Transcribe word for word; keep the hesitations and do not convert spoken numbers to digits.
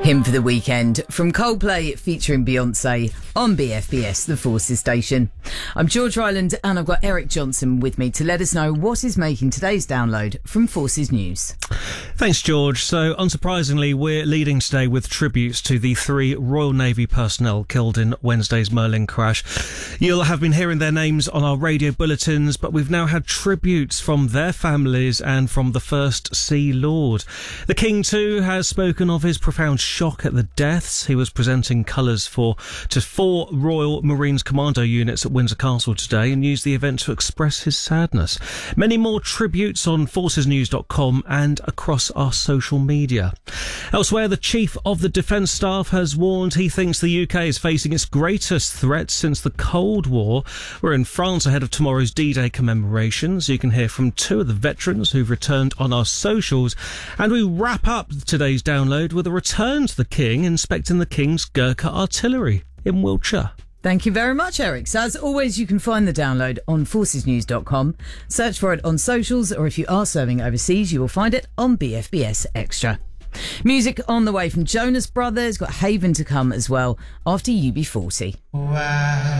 Hymn for the Weekend from Coldplay featuring Beyonce on B F B S, the Forces station. I'm George Ryland and I've got Eric Johnson with me to let us know what is making today's download from Forces News. Thanks, George. So, unsurprisingly, we're leading today with tributes to the three Royal Navy personnel killed in Wednesday's Merlin crash. You'll have been hearing their names on our radio bulletins, but we've now had tributes from their families and from the First Sea Lord. The King, too, has spoken of his profound shock at the deaths. He was presenting colours for to four Royal Marines Commando units at Windsor Castle today and used the event to express his sadness. Many more tributes on forces news dot com and across our social media. Elsewhere, the Chief of the Defence Staff has warned he thinks the U K is facing its greatest threat since the Cold War. We're in France ahead of tomorrow's D-Day commemorations. You can hear from two of the veterans who've returned on our socials. And we wrap up today's download with a return to the King inspecting the King's Gurkha artillery in Wiltshire. Thank you very much, Eric. So as always, you can find the download on forces news dot com. Search for it on socials, or if you are serving overseas, you will find it on B F B S Extra. Music on the way from Jonas Brothers, got Haven to come as well after U B forty. Wow.